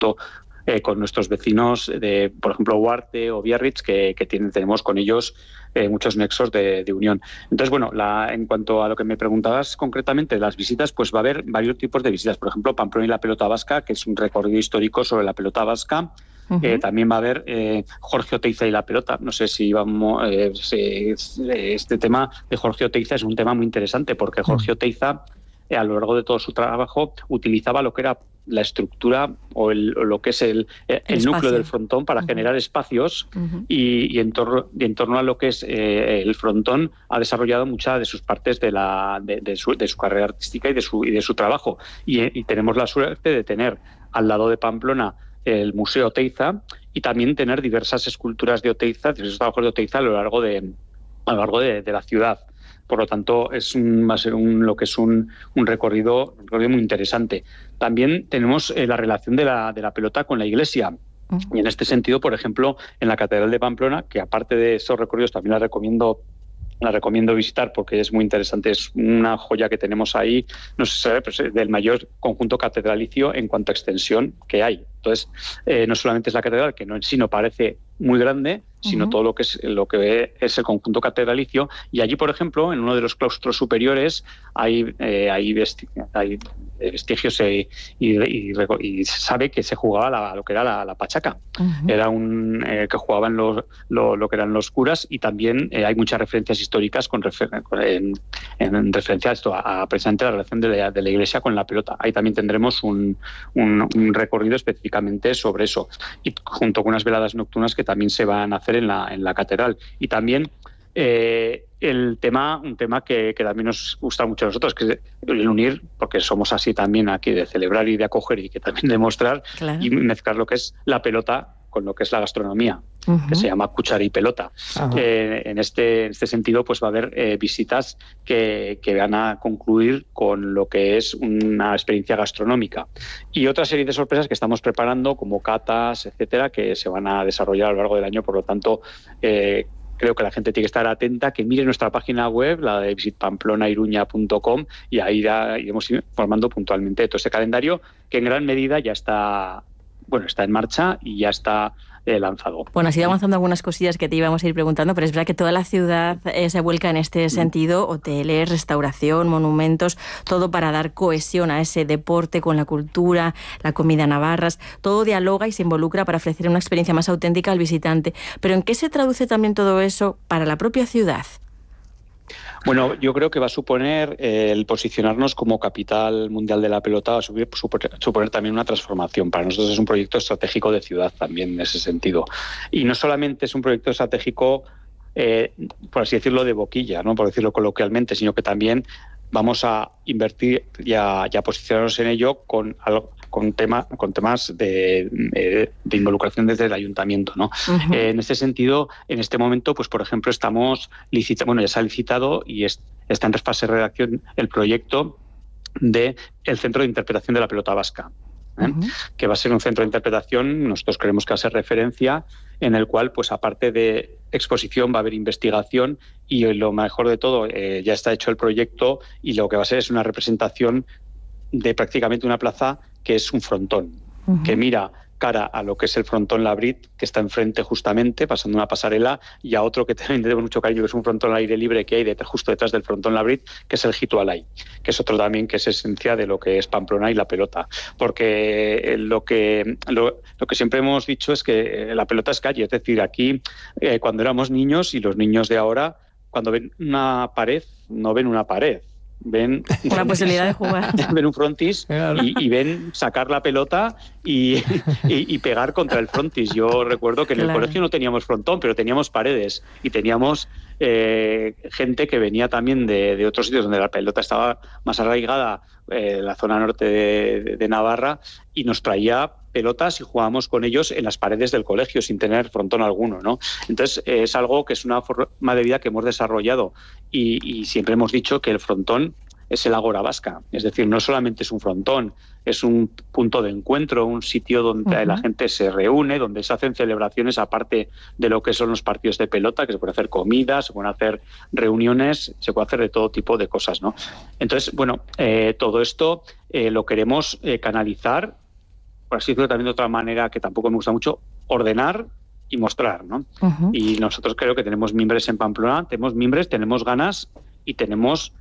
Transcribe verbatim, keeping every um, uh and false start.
eh, con nuestros vecinos de, por ejemplo, Huarte o Biarritz, que, que tienen, tenemos con ellos eh, muchos nexos de, de unión. Entonces, bueno, la, en cuanto a lo que me preguntabas concretamente de las visitas, pues va a haber varios tipos de visitas. Por ejemplo, Pamplona y la pelota vasca, que es un recorrido histórico sobre la pelota vasca. Uh-huh. Eh, también va a haber eh, Jorge Oteiza y la pelota. No sé si vamos... Eh, si, este tema de Jorge Oteiza es un tema muy interesante, porque Jorge Oteiza, eh, a lo largo de todo su trabajo, utilizaba lo que era la estructura o, el, o lo que es el, el, el núcleo del frontón para uh-huh. generar espacios uh-huh. y, y, en torno, y en torno a lo que es eh, el frontón ha desarrollado muchas de sus partes de, la, de, de, su, de su carrera artística y de su, y de su trabajo. Y, y tenemos la suerte de tener al lado de Pamplona el Museo Oteiza y también tener diversas esculturas de Oteiza, diversos trabajos de Oteiza a lo largo de, a lo largo de, de la ciudad. Por lo tanto, es un, va a ser un, lo que es un, un, recorrido, un recorrido muy interesante. También tenemos eh, la relación de la, de la pelota con la iglesia. Uh-huh. Y en este sentido, por ejemplo, en la Catedral de Pamplona, que aparte de esos recorridos también la recomiendo la recomiendo visitar porque es muy interesante. Es una joya que tenemos ahí, no sé, pues, del mayor conjunto catedralicio en cuanto a extensión que hay. Entonces, eh, no solamente es la catedral, que no en sí no parece muy grande, sino uh-huh. todo lo que es lo que es el conjunto catedralicio. Y allí, por ejemplo, en uno de los claustros superiores hay, eh, hay, vesti- hay vestigios eh, y, y, y se sabe que se jugaba la, lo que era la, la pachaca. Uh-huh. Era un eh, que jugaban los, lo, lo que eran los curas, y también eh, hay muchas referencias históricas con refer- en, en referencia a esto, a, a precisamente la relación de la, de la Iglesia con la pelota. Ahí también tendremos un, un, un recorrido específicamente sobre eso, y junto con unas veladas nocturnas que también se van a hacer en la, en la catedral. Y también eh, el tema, un tema que, que también nos gusta mucho a nosotros, que es el unir, porque somos así también aquí de celebrar y de acoger y que también de mostrar, claro. Y mezclar lo que es la pelota con lo que es la gastronomía, uh-huh. que se llama cuchara y pelota. Uh-huh. Eh, en, este, en este sentido, pues va a haber eh, visitas que, que van a concluir con lo que es una experiencia gastronómica. Y otra serie de sorpresas que estamos preparando, como catas, etcétera, que se van a desarrollar a lo largo del año. Por lo tanto, eh, creo que la gente tiene que estar atenta, que mire nuestra página web, la de visit pamplona iruña punto com, y ahí irá, iremos informando puntualmente de todo este calendario, que en gran medida ya está... bueno, está en marcha y ya está eh, lanzado. Bueno, has ido avanzando algunas cosillas que te íbamos a ir preguntando, pero es verdad que toda la ciudad eh, se vuelca en este sentido, hoteles, restauración, monumentos, todo para dar cohesión a ese deporte con la cultura, la comida navarras, todo dialoga y se involucra para ofrecer una experiencia más auténtica al visitante. Pero ¿en qué se traduce también todo eso para la propia ciudad? Bueno, yo creo que va a suponer eh, el posicionarnos como capital mundial de la pelota, va a suponer, suponer también una transformación. Para nosotros es un proyecto estratégico de ciudad también en ese sentido. Y no solamente es un proyecto estratégico, eh, por así decirlo, de boquilla, ¿no? Por decirlo coloquialmente, sino que también vamos a invertir y a, y a posicionarnos en ello con algo, con, tema, con temas de, de, de involucración desde el ayuntamiento, ¿no? Uh-huh. Eh, en este sentido, en este momento, pues por ejemplo, estamos licitando, bueno, ya se ha licitado y es, está en fase de redacción el proyecto del Centro de Interpretación de la Pelota Vasca, ¿eh? Uh-huh. Que va a ser un centro de interpretación, nosotros creemos que va a ser referencia, en el cual, pues aparte de exposición, va a haber investigación y lo mejor de todo, eh, ya está hecho el proyecto y lo que va a ser es una representación de prácticamente una plaza que es un frontón, uh-huh. que mira cara a lo que es el frontón Labrit, que está enfrente justamente, pasando una pasarela, y a otro que también tenemos mucho cariño, que es un frontón al aire libre que hay detrás, justo detrás del frontón Labrit, que es el Jitualay, que es otro también que es esencia de lo que es Pamplona y la pelota. Porque lo que, lo, lo que siempre hemos dicho es que la pelota es calle, es decir, aquí eh, cuando éramos niños y los niños de ahora, cuando ven una pared, no ven una pared, ven una posibilidad de jugar, ven un frontis y, y ven sacar la pelota y, y, y pegar contra el frontis. Yo recuerdo que en claro. el colegio no teníamos frontón, pero teníamos paredes y teníamos eh, gente que venía también de, de otros sitios donde la pelota estaba más arraigada, eh, la zona norte de, de, de Navarra, y nos traía pelotas y jugábamos con ellos en las paredes del colegio sin tener frontón alguno, ¿no? Entonces eh, es algo que es una forma de vida que hemos desarrollado y, y siempre hemos dicho que el frontón es el Ágora Vasca, es decir, no solamente es un frontón, es un punto de encuentro, un sitio donde uh-huh. la gente se reúne, donde se hacen celebraciones aparte de lo que son los partidos de pelota, que se pueden hacer comidas, se pueden hacer reuniones, se puede hacer de todo tipo de cosas, ¿no? Entonces, bueno, eh, todo esto eh, lo queremos eh, canalizar por así decirlo también de otra manera que tampoco me gusta mucho, ordenar y mostrar, ¿no? Uh-huh. Y nosotros creo que tenemos mimbres en Pamplona, tenemos mimbres, tenemos ganas y tenemos